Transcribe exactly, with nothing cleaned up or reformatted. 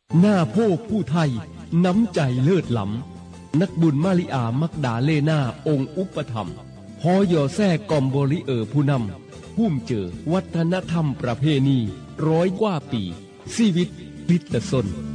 หน้าโพผู้ไทยน้ำใจเลิศล้ำนักบุญมาริอามักดาเลนาองค์อุปถัมภ์พอยอแซ่กอมบริเออผู้นำพุ่มเจอวัฒนธรรมประเพณีร้อยกว่าปีชีวิตพิตรสน